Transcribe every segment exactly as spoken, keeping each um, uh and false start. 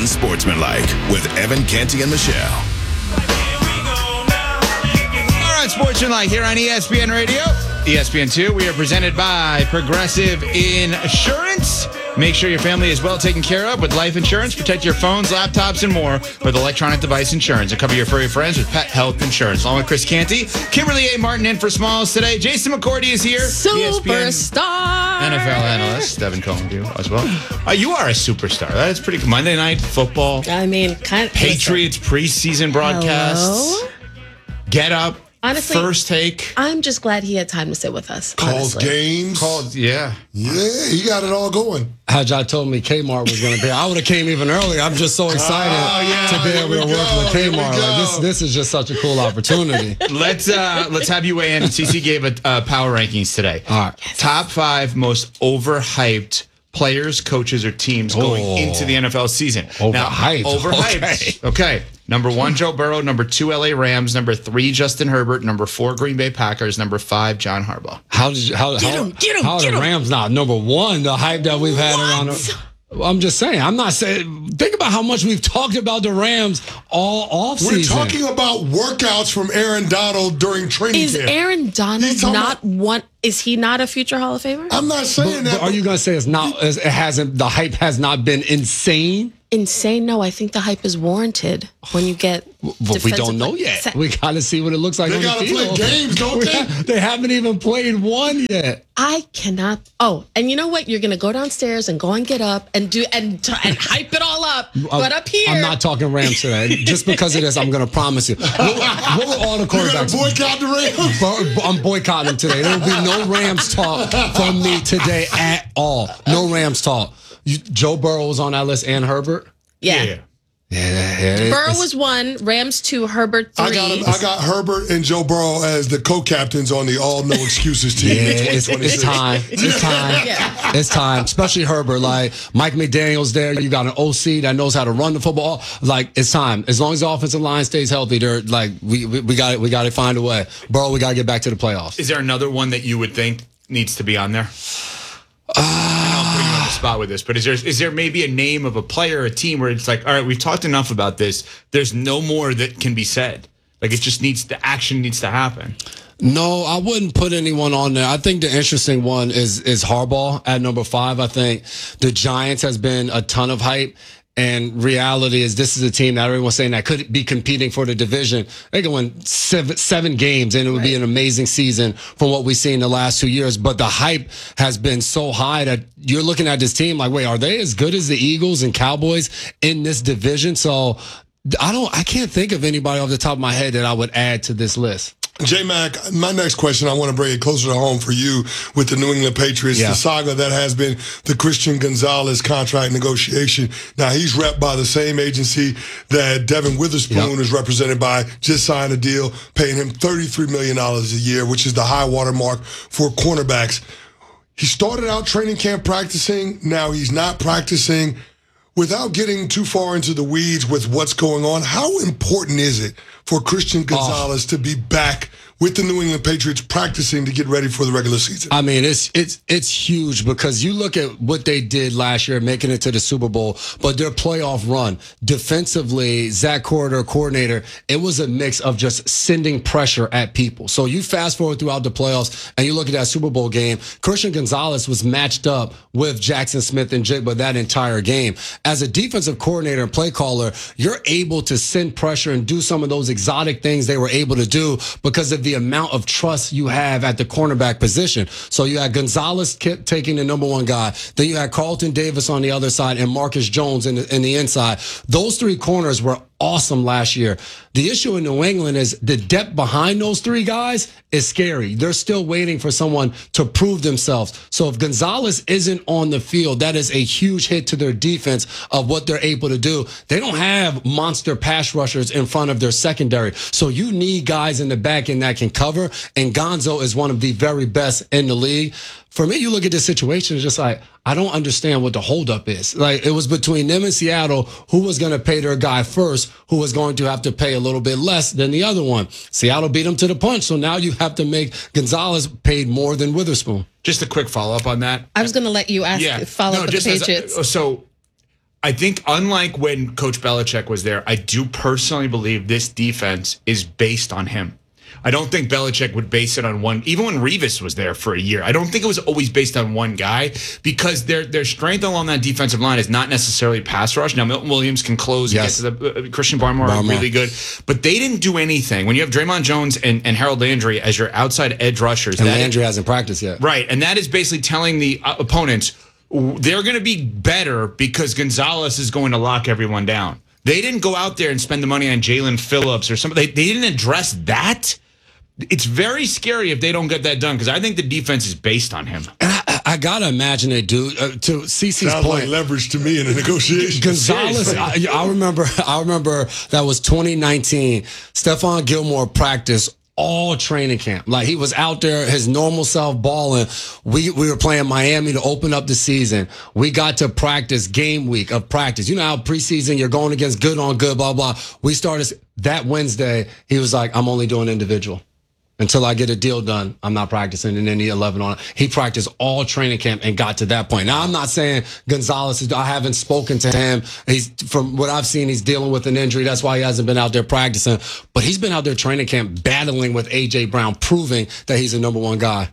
Unsportsmanlike with Evan Canty and Michelle. All right, Sportsmanlike here on E S P N Radio, E S P N two. We are presented by Progressive Insurance. Make sure your family is well taken care of with life insurance. Protect your phones, laptops, and more with electronic device insurance. And cover your furry friends with pet health insurance. Along with Chris Canty, Kimberly A. Martin in for Smalls today. Jason McCourty is here. Superstar. N F L analyst. Devin Cohen, you as well. Uh, you are a superstar. That's pretty good. Monday Night Football. I mean, kind of. Patriots preseason broadcasts. Hello? Get up. Honestly, first take. I'm just glad he had time to sit with us. Calls honestly. games. Called, yeah. Yeah, he got it all going. Had y'all told me Kmart was going to be, I would have came even earlier. I'm just so excited oh, yeah, to be able to work go, with Kmart. Like, this, this is just such a cool opportunity. Let's uh, let's have you weigh in. C C gave a uh, power rankings today. All right. Top five most overhyped players, coaches, or teams going Oh. into the N F L season. Overhyped. Now, overhyped. Okay. okay. Number one, Joe Burrow. Number two, L A Rams. Number three, Justin Herbert. Number four, Green Bay Packers. Number five, John Harbaugh. How did you, how, Get how, him, get him, how are get the him. Rams not number one? The hype that we've had What? around. The, I'm just saying. I'm not saying. Think about how much we've talked about the Rams all off We're season. talking about workouts from Aaron Donald during training Is camp. Aaron Donald He's talking not about- one? Is he not a future Hall of Famer? I'm not saying But, that. but are you going to say it's not? It hasn't. The hype has not been insane. Insane. No, I think the hype is warranted when you get. But we don't defensive know play- yet. Se- We got to see what it looks like They on the gotta play field. games, don't We they? ha- They haven't even played one yet. I cannot. Oh, and you know what? You're gonna go downstairs and go and get up and do and t- and hype it all up. But up here, I'm not talking Rams today. Just because of this, I'm going to promise you. What, what were all the You gotta quarterbacks? boycott the Rams? Bo- I'm boycotting them today. There will be no Rams talk from me today at all. No Rams talk. You, Joe Burrow was on that list and Herbert. yeah. Yeah. Yeah, yeah, Burrow it's- was one, Rams two, Herbert three. I got him, I got Herbert and Joe Burrow as the co-captains on the all no excuses team. Yeah, in it's, it's twenty twenty-six. time. It's time. Yeah. It's time. Especially Herbert. Like Mike McDaniel's there. You got an O C that knows how to run the football. Like it's time. As long as the offensive line stays healthy, they're like we we, we got it. We got to find a way. Burrow, we got to get back to the playoffs. Is there another one that you would think needs to be on there? I know I'm putting you on the spot with this, but is there is there maybe a name of a player or a team where it's like, all right, we've talked enough about this. There's no more that can be said. Like it just needs the action needs to happen. No, I wouldn't put anyone on there. I think the interesting one is is Harbaugh at number five. I think the Giants has been a ton of hype. And reality is this is a team that everyone's saying that could be competing for the division. They can win seven, seven games, and it would be an amazing season from what we've seen the last two years. But the hype has been so high that you're looking at this team like, wait, are they as good as the Eagles and Cowboys in this division? So I don't, I can't think of anybody off the top of my head that I would add to this list. J-Mac, my next question, I want to bring it closer to home for you with the New England Patriots, Yeah. the saga that has been the Christian Gonzalez contract negotiation. Now, he's repped by the same agency that Devin Witherspoon Yep. is represented by, just signed a deal paying him thirty-three million dollars a year, which is the high water mark for cornerbacks. He started out training camp practicing. Now he's not practicing. Without getting too far into the weeds with what's going on, how important is it for Christian Gonzalez to be back with the New England Patriots practicing to get ready for the regular season? I mean, it's it's it's huge because you look at what they did last year, making it to the Super Bowl, but their playoff run defensively, Zach Corridor, coordinator, it was a mix of just sending pressure at people. So you fast forward throughout the playoffs and you look at that Super Bowl game, Christian Gonzalez was matched up with Jackson Smith and Jigba that entire game. As a defensive coordinator and play caller, you're able to send pressure and do some of those exotic things they were able to do because of the amount of trust you have at the cornerback position. So you had Gonzalez kept taking the number one guy. Then you had Carlton Davis on the other side and Marcus Jones in the, in the inside. Those three corners were awesome last year. The issue in New England is the depth behind those three guys is scary. They're still waiting for someone to prove themselves. So if Gonzalez isn't on the field, that is a huge hit to their defense of what they're able to do. They don't have monster pass rushers in front of their secondary. So you need guys in the back end that can cover. And Gonzo is one of the very best in the league. For me, you look at this situation, it's just like, I don't understand what the holdup is. Like, it was between them and Seattle, who was going to pay their guy first, who was going to have to pay a little bit less than the other one. Seattle beat them to the punch, so now you have to make Gonzalez paid more than Witherspoon. Just a quick follow up on that. I was going to let you ask, follow up with the just as a- Patriots. so I think unlike when Coach Belichick was there, I do personally believe this defense is based on him. I don't think Belichick would base it on one, even when Revis was there for a year. I don't think it was always based on one guy because their their strength along that defensive line is not necessarily pass rush. Now, Milton Williams can close. Yes. And get to the, uh, Christian Barmore, Barmore really good. But they didn't do anything. When you have Draymond Jones and, and Harold Landry as your outside edge rushers. And Landry is, hasn't practiced yet. Right. And that is basically telling the uh, opponents they're going to be better because Gonzalez is going to lock everyone down. They didn't go out there and spend the money on Jalen Phillips or something. They, they didn't address that. It's very scary if they don't get that done because I think the defense is based on him. And I, I gotta imagine it, dude. Uh, to CeCe's Sounds point, like leverage to me in a negotiation. Gonzalez, I, I remember. I remember that was twenty nineteen. Stephon Gilmore practiced all training camp. Like he was out there, his normal self balling. We we were playing Miami to open up the season. We got to practice game week of practice. You know how preseason you're going against good on good, blah blah. We started that Wednesday. He was like, I'm only doing individual. Until I get a deal done, I'm not practicing in any eleven on it. He practiced all training camp and got to that point. Now, I'm not saying Gonzalez is, I haven't spoken to him. He's, from what I've seen, he's dealing with an injury. That's why he hasn't been out there practicing. But he's been out there training camp battling with A J Brown, proving that he's a number one guy.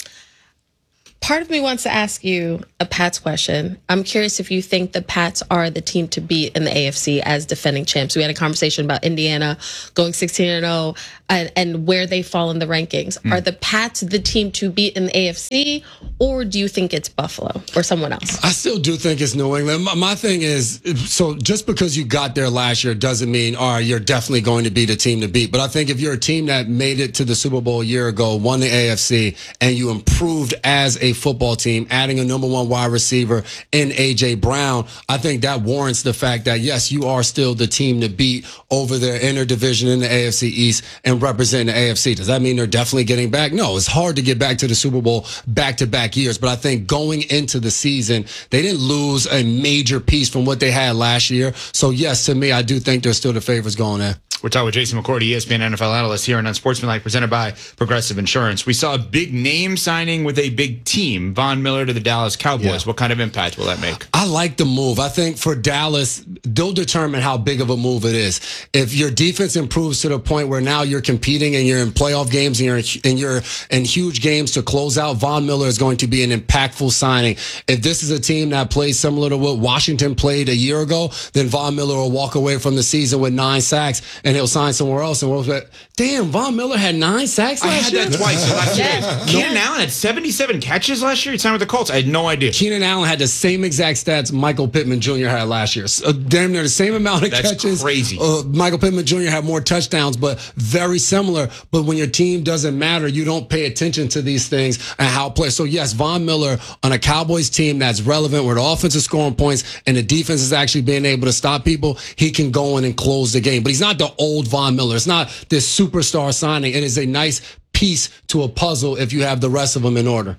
Part of me wants to ask you a Pats question. I'm curious if you think the Pats are the team to beat in the A F C as defending champs. We had a conversation about Indiana going sixteen and oh and, and where they fall in the rankings. Mm. Are the Pats the team to beat in the A F C, or do you think it's Buffalo or someone else? I still do think it's New England. My, my thing is, so just because you got there last year doesn't mean, all right, you're definitely going to be the team to beat. But I think if you're a team that made it to the Super Bowl a year ago, won the A F C, and you improved as a football team, adding a number one wide receiver in A J Brown, I think that warrants the fact that, yes, you are still the team to beat over their inner division in the A F C East and representing the A F C. Does that mean they're definitely getting back? No, it's hard to get back to the Super Bowl back-to-back years, but I think going into the season, they didn't lose a major piece from what they had last year. So, yes, to me, I do think they're still the favorites going there. We're talking with Jason McCourty, E S P N N F L analyst here on Unsportsmanlike, presented by Progressive Insurance. We saw a big name signing with a big team, Von Miller to the Dallas Cowboys. Yeah. What kind of impact will that make? I like the move. I think for Dallas, they'll determine how big of a move it is. If your defense improves to the point where now you're competing and you're in playoff games and you're in, and you're in huge games to close out, Von Miller is going to be an impactful signing. If this is a team that plays similar to what Washington played a year ago, then Von Miller will walk away from the season with nine sacks and he'll sign somewhere else. And we'll be like, damn, Von Miller had nine sacks last I had year? that twice last year. Yeah. Keenan Allen had seventy-seven catches last year. He signed with the Colts. I had no idea. Keenan Allen had the same exact stats Michael Pittman Junior had last year. So, damn near the same amount of That's catches. crazy. Uh, Michael Pittman Junior had more touchdowns, but very similar. But when your team doesn't matter, you don't pay attention to these things and how it plays. So, yes, Von Miller on a Cowboys team that's relevant where the offense is scoring points and the defense is actually being able to stop people, he can go in and close the game. But he's not the old Von Miller. It's not this superstar signing. It is a nice piece to a puzzle if you have the rest of them in order.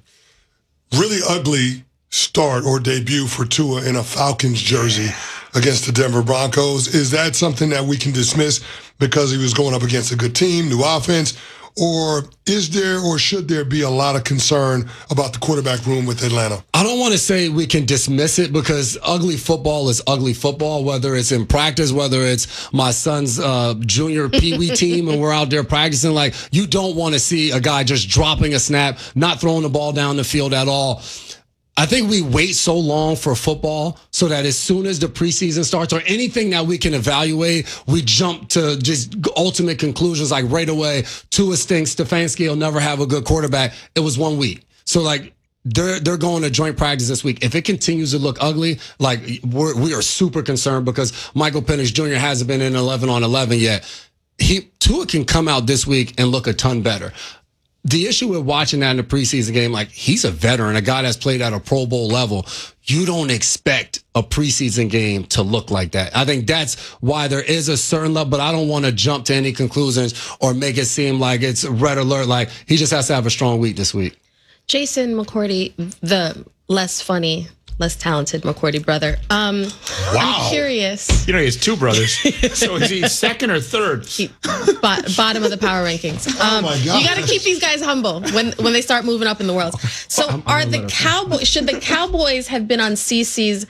Really ugly start or debut for Tua in a Falcons jersey against the Denver Broncos. Is that something that we can dismiss because he was going up against a good team, new offense? Or is there or should there be a lot of concern about the quarterback room with Atlanta? I don't want to say we can dismiss it because ugly football is ugly football, whether it's in practice, whether it's my son's uh, junior peewee team and we're out there practicing. Like, you don't want to see a guy just dropping a snap, not throwing the ball down the field at all. I think we wait so long for football so that as soon as the preseason starts or anything that we can evaluate, we jump to just ultimate conclusions like right away. Tua stinks. Stefanski will never have a good quarterback. It was one week. So like they're they're going to joint practice this week. If it continues to look ugly, like we're, we are super concerned because Michael Penix Junior hasn't been in eleven on eleven yet. He Tua can come out this week and look a ton better. The issue with watching that in the preseason game, like he's a veteran, a guy that's played at a Pro Bowl level. You don't expect a preseason game to look like that. I think that's why there is a certain level, but I don't want to jump to any conclusions or make it seem like it's red alert. Like he just has to have a strong week this week. Jason McCourty, the less funny, less talented McCourty brother. Um, Wow. I'm curious. You know, he has two brothers. So is he second or third? He, bo- bottom of the power rankings. Um, my God. You got to keep these guys humble when when they start moving up in the world. So, are the Cowboys? Should the Cowboys have been on CeCe's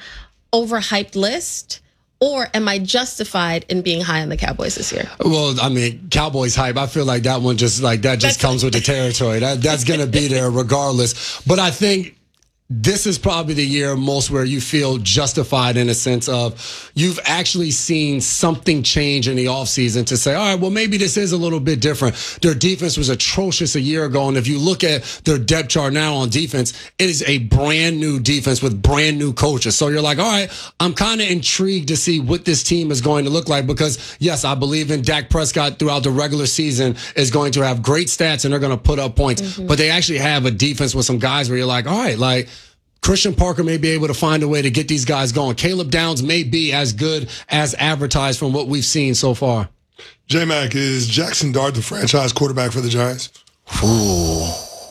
overhyped list? Or am I justified in being high on the Cowboys this year? Well, I mean, Cowboys hype. I feel like that one just like that just That's comes with the territory. That that's gonna be there regardless. But I think this is probably the year most where you feel justified in a sense of you've actually seen something change in the offseason to say, all right, well, maybe this is a little bit different. Their defense was atrocious a year ago. And if you look at their depth chart now on defense, it is a brand new defense with brand new coaches. So you're like, all right, I'm kind of intrigued to see what this team is going to look like because, yes, I believe in Dak Prescott throughout the regular season is going to have great stats and they're going to put up points. Mm-hmm. But they actually have a defense with some guys where you're like, all right, like, Christian Parker may be able to find a way to get these guys going. Caleb Downs may be as good as advertised from what we've seen so far. J-Mac, is Jackson Dart the franchise quarterback for the Giants? Ooh.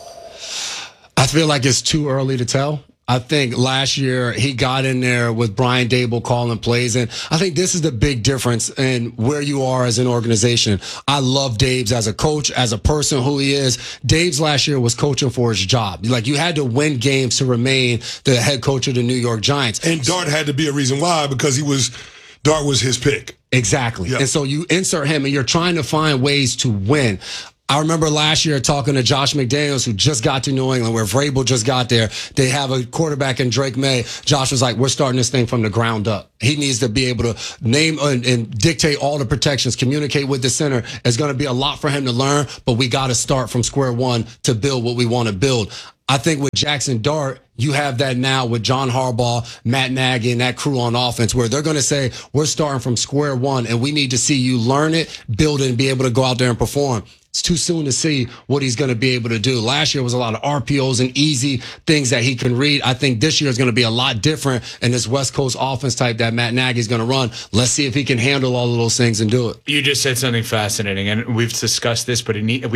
I feel like it's too early to tell. I think last year he got in there with Brian Dable calling plays. And I think this is the big difference in where you are as an organization. I love Daves as a coach, as a person who he is. Daves last year was coaching for his job. Like you had to win games to remain the head coach of the New York Giants. And Dart had to be a reason why because he was Dart was his pick. Exactly. Yep. And so you insert him and you're trying to find ways to win. I remember last year talking to Josh McDaniels, who just got to New England, where Vrabel just got there. They have a quarterback in Drake May. Josh was like, we're starting this thing from the ground up. He needs to be able to name and, and dictate all the protections, communicate with the center. It's going to be a lot for him to learn, but we got to start from square one to build what we want to build. I think with Jackson Dart, you have that now with John Harbaugh, Matt Nagy, and that crew on offense where they're going to say, we're starting from square one and we need to see you learn it, build it, and be able to go out there and perform. It's too soon to see what he's going to be able to do. Last year was a lot of R P Os and easy things that he can read. I think this year is going to be a lot different in this West Coast offense type that Matt Nagy is going to run. Let's see if he can handle all of those things and do it. You just said something fascinating, and we've discussed this, but it need, we